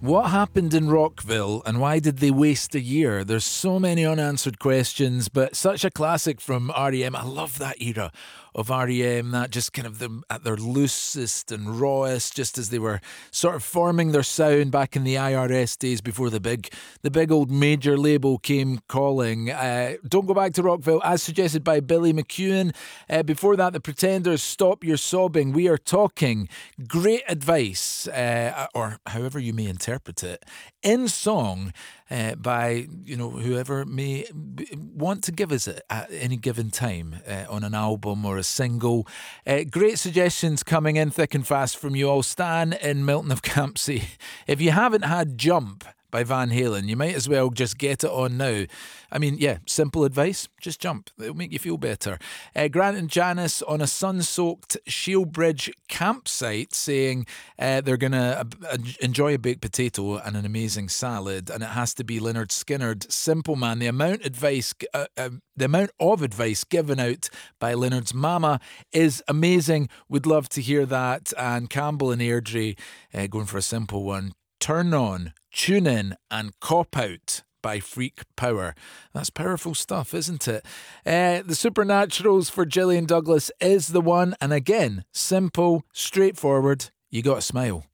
What happened in Rockville and why did they waste a year? There's so many unanswered questions, but such a classic from R.E.M. I love that era of R.E.M., that just kind of them at their loosest and rawest, just as they were sort of forming their sound back in the IRS days before the big old major label came calling. Don't Go Back to Rockville, as suggested by Billy McEwen. Before that, The Pretenders, Stop Your Sobbing. We are talking great advice, or however you may interpret it, in song by whoever may want to give us it at any given time on an album or a single. Great suggestions coming in thick and fast from you all. Stan in Milton of Campsie. If you haven't had Jump by Van Halen, you might as well just get it on now. I mean, yeah, simple advice, just jump. It'll make you feel better. Grant and Janice on a sun-soaked Shield Bridge campsite saying they're going to enjoy a baked potato and an amazing salad, and it has to be Lynyrd Skynyrd. Simple, man. The amount of advice given out by Lynyrd's mama is amazing. Would love to hear that. And Campbell and Airdrie going for a simple one. Turn On, Tune In and Cop Out by Freak Power. That's powerful stuff, isn't it? The Supernaturals for Gillian Douglas is the one. And again, simple, straightforward. You got to smile.